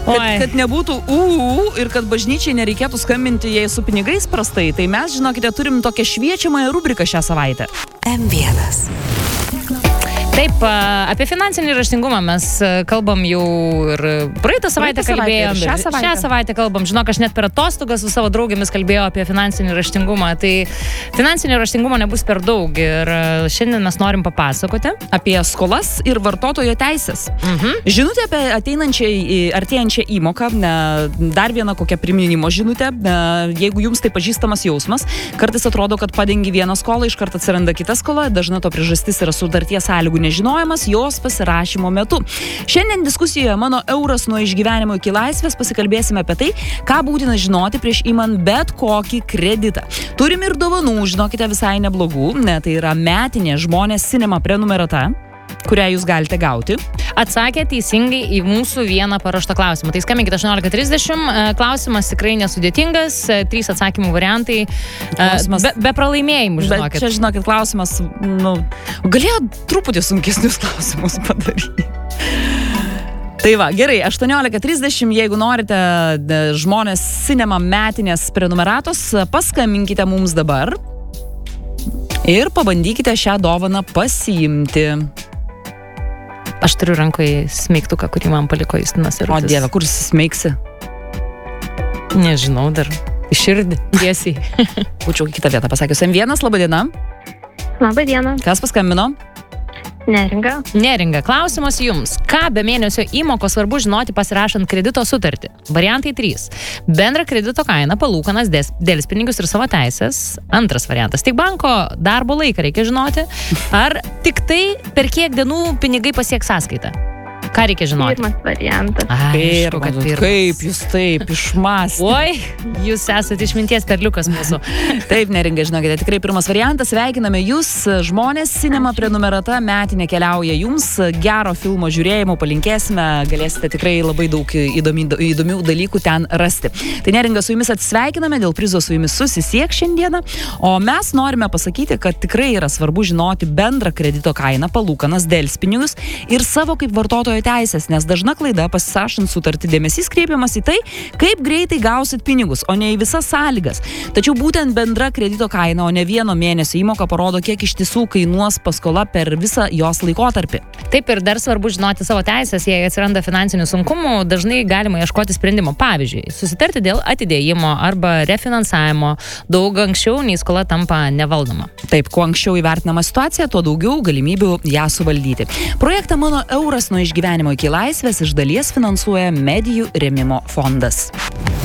kad nebūtų ir kad bažnyčiai nereikėtų skambinti jai su pinigais prastai, tai mes, žinokite, turim tokią šviečiamąją rubriką šią savaitę. M1. Taip, apie finansinį raštingumą mes kalbam jau ir praeitą savaitę kalbėjom, šią savaitę kalbam. Žinok, aš net per atostogas su savo draugėmis kalbėjau apie finansinį raštingumą. Tai finansinio raštingumo nebus per daug ir šiandien mes norim papasakoti apie skolas ir vartotojo teisės. Žinutė apie artėjančią įmoką, dar viena kokia priminimo žinutė, jeigu jums tai pažįstamas jausmas, kartais atrodo, kad padengi vieną skolą, iš karto atsiranda kita skola, dažnai to priežastis yra sutarties sąlygų nežinojimas jos pasirašymo metu. Šiandien diskusijoje mano euras nuo išgyvenimo iki laisvės pasikalbėsime apie tai, ką būtina žinoti prieš imant bet kokį kreditą. Turim ir dovanų, žinokite, visai neblogų, tai yra metinė Žmonės Cinema prenumerata, kurią jūs galite gauti. Atsakė teisingai į mūsų vieną paruoštą klausimą. Tai skambinkite 18:30. Klausimas tikrai nesudėtingas. 3 atsakymų variantai. Be pralaimėjimų, žinokit. Bet čia, žinokit, klausimas, galėjo truputį sunkesnius klausimus padaryti. Tai va, gerai, 18:30, jeigu norite Žmonės Cinema metinės prenumeratos, paskambinkite mums dabar ir pabandykite šią dovaną pasiimti. Aš turiu rankoje smeigtuką, kurį man paliko Justinas ir O Dieve, kur smeigsi? Nežinau, dar širdį, tiesiai. Būčiau kitą vietą pasakius. M1, laba diena. Labą dieną. Kas paskambino? Neringa. Neringa, klausimas jums. Ką be mėnesio įmokos svarbu žinoti pasirašant kredito sutartį? Variantai 3. Bendra kredito kaina, palūkanas, delspinigius ir savo teisės. Antras variantas. Tik banko darbo laiką reikia žinoti. Ar tik tai per kiek dienų pinigai pasieks sąskaitą? Ką reikia žinoti? Pirmas variantas. Aišku, kad pirmas. Kaip jūs taip išmąstėte? Oi, jūs esate išminties perliukas mūsų. Taip, Neringa, žinokite, tikrai pirmas variantas. Sveikiname jūs, Žmonės Cinema prenumerata metinė keliauja jums. Gero filmo žiūrėjimo palinkėsime, galėsite tikrai labai daug įdomių dalykų ten rasti. Tai Neringa, su jumis atsisveikiname, dėl prizo su jumis susisiek šiandieną, o mes norime pasakyti, kad tikrai yra svarbu žinoti bendrą kredito kainą, palūkanas, delspinigius ir savo kaip vartotojo teisės, nes dažna klaida pasirašant sutartį dėmesys kreipiamas į tai, kaip greitai gausit pinigus, o ne į visas sąlygas. Tačiau būtent bendra kredito kaina, o ne vieno mėnesio įmoka parodo, kiek iš tiesų kainuos paskola per visą jos laikotarpį. Taip, ir dar svarbu žinoti savo teisės, jei atsiranda finansinių sunkumų, dažnai galima ieškoti sprendimo. Pavyzdžiui, susitarti dėl atidėjimo arba refinansavimo daug anksčiau, nei skola tampa nevaldoma. Taip, kuo anksčiau įvertinama situacija, tuo daugiau galimybių ją suvaldyti. Projektą Mano euras nuo išgyvenimo iki laisvės iš dalies finansuoja Medijų rėmimo fondas.